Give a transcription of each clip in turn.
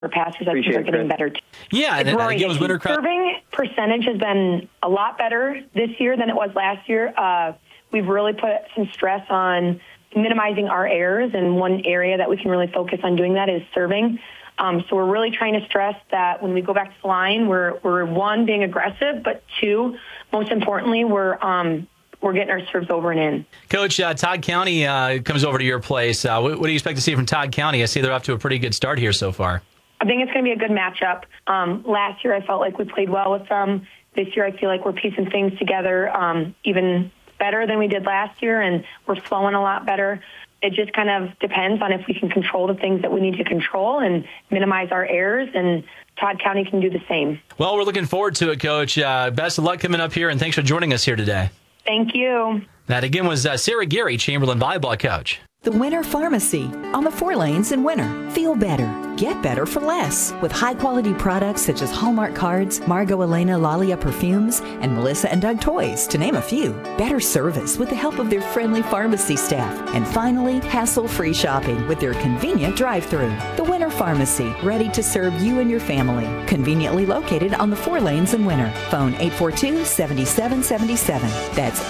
passes, I think, are getting better too. Yeah, and again, was Winter Cross. Serving percentage has been a lot better this year than it was last year. We've really put some stress on minimizing our errors, and one area that we can really focus on doing that is serving. So we're really trying to stress that when we go back to the line, we're one, being aggressive, but two, most importantly, we're getting our serves over and in. Coach, Todd County comes over to your place. What do you expect to see from Todd County? I see they're off to a pretty good start here so far. I think it's going to be a good matchup. Last year, I felt like we played well with them. This year, I feel like we're piecing things together even better than we did last year, and we're flowing a lot better. It just kind of depends on if we can control the things that we need to control and minimize our errors, and Todd County can do the same. Well, we're looking forward to it, Coach. Best of luck coming up here, and thanks for joining us here today. Thank you. That, again, was Sarah Geary, Chamberlain volleyball coach. The Winter Pharmacy on the 4 lanes in Winter. Feel better. Get better for less. With high-quality products such as Hallmark cards, Margot Elena Lalia perfumes, and Melissa and Doug toys, to name a few. Better service with the help of their friendly pharmacy staff. And finally, hassle-free shopping with their convenient drive-thru. The Winter Pharmacy, ready to serve you and your family. Conveniently located on the 4 lanes in Winter. Phone 842-7777. That's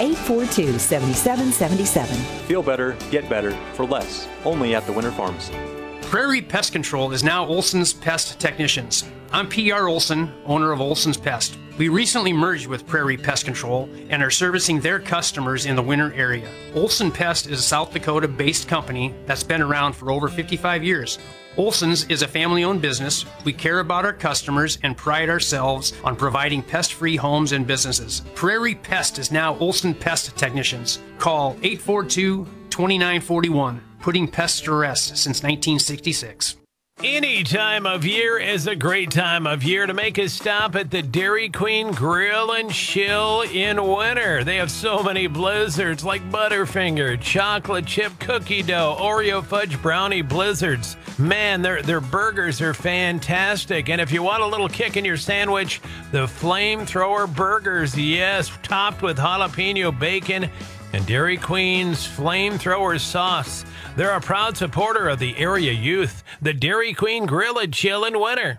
842-7777. Feel better, get better for less. Only at the Winter Pharmacy. Prairie Pest Control is now Olson's Pest Technicians. I'm P.R. Olson, owner of Olson's Pest. We recently merged with Prairie Pest Control and are servicing their customers in the Winter area. Olson Pest is a South Dakota-based company that's been around for over 55 years. Olson's is a family-owned business. We care about our customers and pride ourselves on providing pest-free homes and businesses. Prairie Pest is now Olson Pest Technicians. Call 842-2941. Putting pests to rest since 1966. Any time of year is a great time of year to make a stop at the Dairy Queen Grill and Chill in Winter. They have so many blizzards like Butterfinger, chocolate chip cookie dough, Oreo fudge brownie blizzards. Man, their burgers are fantastic. And if you want a little kick in your sandwich, the Flamethrower burgers, yes, topped with jalapeno bacon and Dairy Queen's Flamethrower sauce. They're a proud supporter of the area youth. The Dairy Queen Grill and Chill in Winter.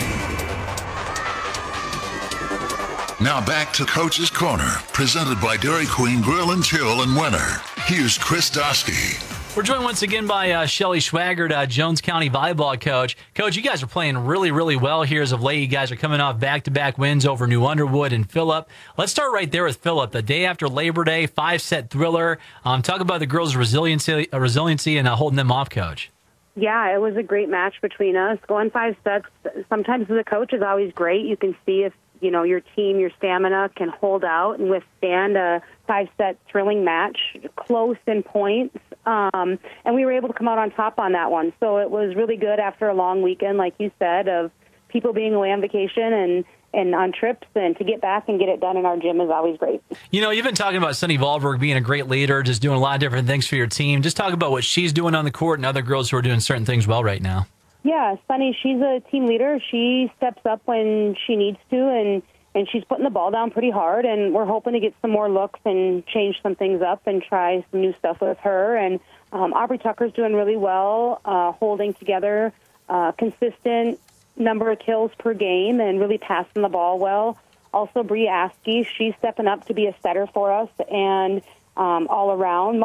Now back to Coach's Corner, presented by Dairy Queen Grill and Chill in Winter. Here's Chris Dosky. We're joined once again by Shelly Schwaggart, Jones County volleyball coach. Coach, you guys are playing really, really well here as of late. You guys are coming off back-to-back wins over New Underwood and Phillip. Let's start right there with Phillip. The day after Labor Day, 5-set thriller. Talk about the girls' resiliency and holding them off, Coach. Yeah, it was a great match between us. Going 5 sets, sometimes as a coach, is always great. You can see if, your team, your stamina can hold out and withstand a 5-set thrilling match, close in points. And we were able to come out on top on that one. So it was really good after a long weekend, like you said, of people being away on vacation and on trips, and to get back and get it done in our gym is always great. You've been talking about Sunny Wahlberg being a great leader, just doing a lot of different things for your team. Just talk about what she's doing on the court and other girls who are doing certain things well right now. Yeah, Sunny, she's a team leader. She steps up when she needs to, and she's putting the ball down pretty hard, and we're hoping to get some more looks and change some things up and try some new stuff with her. And Aubrey Tucker's doing really well, holding together consistent number of kills per game and really passing the ball well. Also, Bree Askey, she's stepping up to be a setter for us, and all around.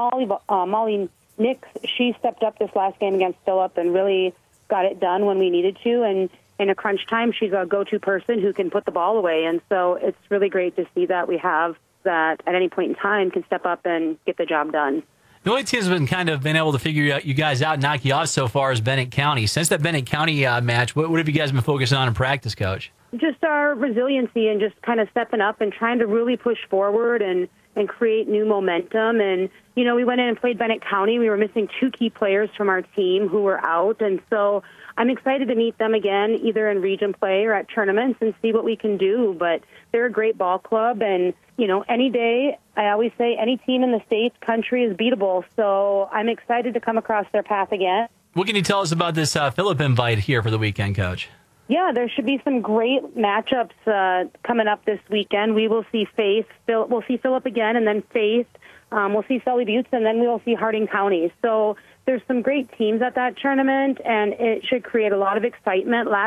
Molly Nix, she stepped up this last game against Phillip and really got it done when we needed to, and in a crunch time, she's a go-to person who can put the ball away, and so it's really great to see that we have that at any point in time can step up and get the job done. The only team that's been able to figure you guys out and knock you off so far is Bennett County. Since that Bennett County match, what have you guys been focusing on in practice, Coach? Just our resiliency and just kind of stepping up and trying to really push forward and create new momentum. And, we went in and played Bennett County. We were missing 2 key players from our team who were out. And so I'm excited to meet them again, either in region play or at tournaments, and see what we can do. But they're a great ball club. And, any day, I always say any team in the state, country is beatable. So I'm excited to come across their path again. What can you tell us about this Phillip invite here for the weekend, Coach? Yeah, there should be some great matchups coming up this weekend. We will see we'll see Phillip again, and then Faith. We'll see Sully Buttes, and then we'll see Harding County. So there's some great teams at that tournament, and it should create a lot of excitement.